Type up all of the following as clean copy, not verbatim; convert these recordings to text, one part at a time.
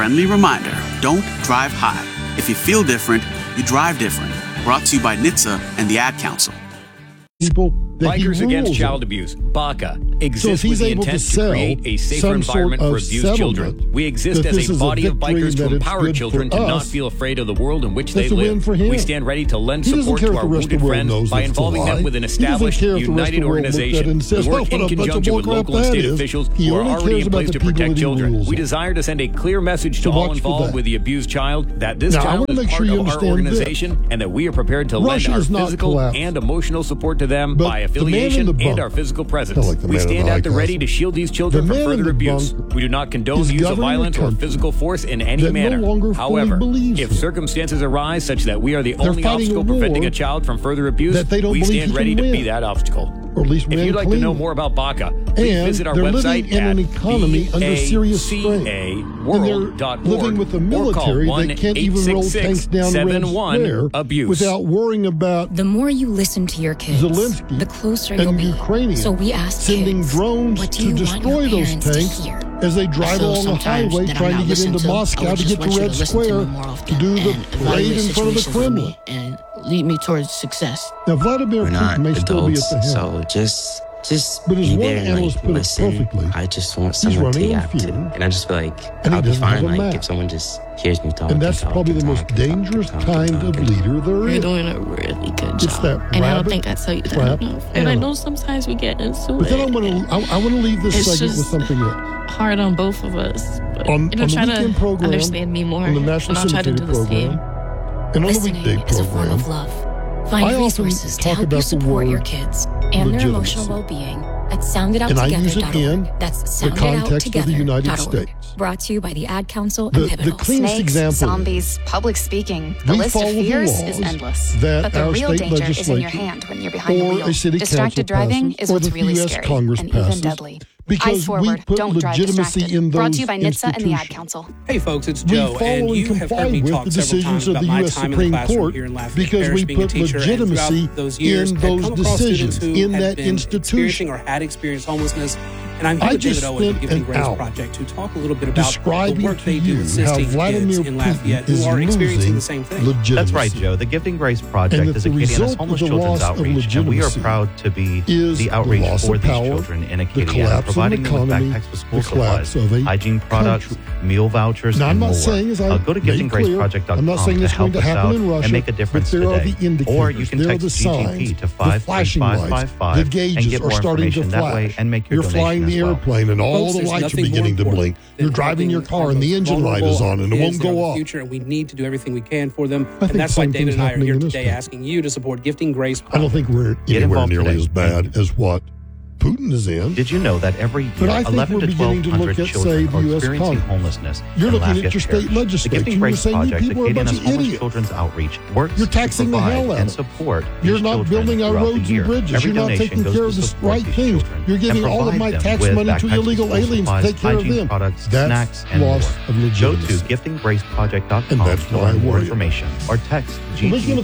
friendly reminder, don't drive high. If you feel different, you drive different. Brought to you by NHTSA and the Ad Council. Bikers Against Child Abuse, BACA, exists with the intent to create a safer environment for abused children. We exist as a body of bikers to empower children to not feel afraid of the world in which they live. We stand ready to lend support to our wounded friends by involving them with an established, united organization. We work in conjunction with local and state officials who are already in place to protect children. We desire to send a clear message to all involved with the abused child that this child is part of our organization and that we are prepared to lend our physical and emotional support to them by affiliation and our physical presence. We stand at the ready to shield these children from further abuse. We do not condone the use of violence or physical force in any manner. However, if circumstances arise such that we are the only obstacle preventing a child from further abuse, we stand ready to be that obstacle. Or at least if you'd like to know more about BACA, please visit our website in an economy under serious strain. BACAworld.org living with the military that can't even roll tanks down Red Square without worrying about the more you listen to your kids, Zelensky the closer you'll be. Ukrainians so we ask sending kids, drones to destroy those tanks as they drive along the highway trying to get into Moscow to get to Red Square to do the parade in front of the Kremlin. And lead me towards success. Now, Vladimir Putin may still be at the helm. So just but as be one there and analyst like put listen. it perfectly, I just want someone to yap to, and I just feel like I'll be fine. Like if someone just hears me talk, and that's probably the most dangerous kind of leader there is. You're doing a really good job. It's that and I don't think I tell you that enough. And I know sometimes we get into but it. then I want to leave this segment with something else. Hard on both of us. But on the try weekend to program, understand me more, on the National and I'll try to do the program, same. and on the Listening weekday is a form program, of love. Find resources to help you support your kids and their emotional well-being at sounditouttogether.org. That's the context of the United sounditouttogether.org. States. Brought to you by the Ad Council and Pivotal. The cleanest Snakes, example zombies, public speaking. The list of fears is endless. But the real danger is in your hand when you're behind the wheel. Distracted driving is what's really scary and even deadly. Eyes forward, don't drive distracted. Brought to you by NHTSA and the Ad Council. Hey folks, it's Joe, and you have heard me talk several times about my time in the classroom here in Lafayette Parish being a teacher, and throughout those years, had come across students who had been experiencing or had experienced homelessness. And I'm here with David Owen of the Gifting Grace Project to talk a little bit about the work they do assisting kids in Lafayette who are experiencing the same thing. That's right, Joe. The Gifting Grace Project is Acadiana's homeless children's outreach, and we are proud to be the outreach for these children in Acadiana, providing them with backpacks with school supplies, hygiene products, meal vouchers, and more. Go to giftinggraceproject.com to help us out and make a difference today. Or you can text GGP to 53555 and get more information that way and make your donation. The airplane and all the lights are beginning to blink. You're driving your car and the engine light is on and it won't go off. And we need to do everything we can for them. And that's why David and I are here today asking you to support Gifting Grace. I don't think we're anywhere nearly as bad as what Putin is in. Did you know that every year 11 to 1,200 children are experiencing homelessness? You're looking at your state legislature. The Gifting Grace Project, Acadiana's homeless children's outreach, works You're taxing to the provide hell out and of support. You're not building our roads and bridges. You're not taking care of the right things. You're giving all of my tax money to illegal aliens to take care of them. Products, that's snacks, and loss more. of legitimacy. Go to giftinggraceproject.com for more information or text GGP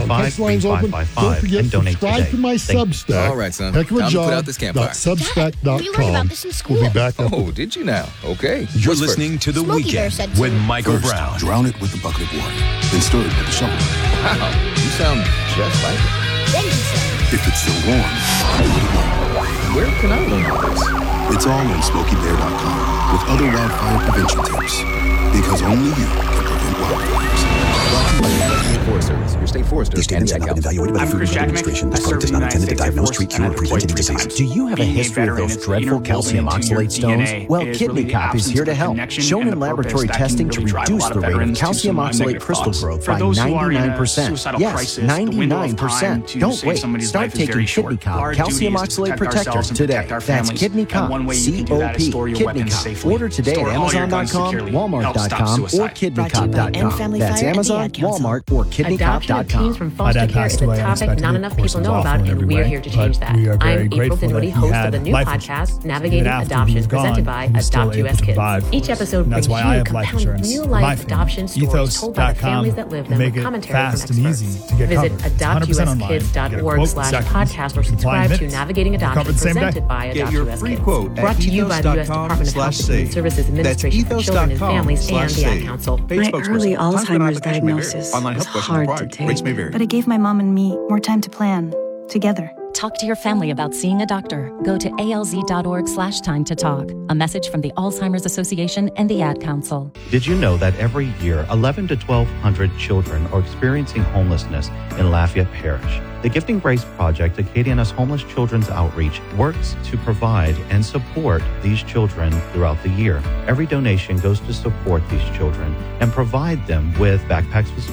53555 and donate subscribe today. to my Substack. All right, son. Heck of a Time to job. put out this campfire. Substack.com. We'll be back. Oh, did you now? Okay. You're listening to The Weekend with Michael Brown. Drown it with a bucket of water, then stir it with a shovel. Wow, you sound just like it. Then he said, if it's still warm, where can I learn all this? It's all on SmokeyBear.com with other wildfire prevention tips. Because only you can prevent wildfires. Forest Service, your state forester. These statements have not been evaluated by the Food and Drug Administration. This product is not intended to diagnose, treat, cure, or prevent any disease. Do you have a history of those dreadful calcium oxalate stones? Well, Kidney Cop is here to help. Shown in laboratory testing to reduce the rate of calcium oxalate crystal growth by 99%. Yes, 99%. Don't wait. Start taking Kidney Cop Calcium Oxalate Protector today. That's Kidney Cop, C-O-P, Kidney Cop. Order today at Amazon.com, Walmart.com, or KidneyCop.com. That's Amazon.com, Amazon, Walmart, or KidneyCop.com. From foster care is a topic not enough people know about, and we're here to change that. I'm April Dinwiddie, host of the new podcast, Navigating Adoption, presented by Adopt US Kids. Each episode brings you compelling real-life adoption stories told by the families that live them with commentary from experts. Visit adoptuskids.org/podcast or subscribe to Navigating Adoption, presented by Adopt US Kids. Brought to you by the U.S. Department of Health and Human Services Administration for Children and Families and the Ad Council. My early Alzheimer's diagnosis was hard to take, but it gave my mom and me more time to plan together. Talk to your family about seeing a doctor. Go to alz.org/time to talk. A message from the Alzheimer's Association and the Ad Council. Did you know that every year 1,100 to 1,200 children are experiencing homelessness in Lafayette Parish? The Gifting Grace Project, Acadiana's Homeless Children's Outreach, works to provide and support these children throughout the year. Every donation goes to support these children and provide them with backpacks with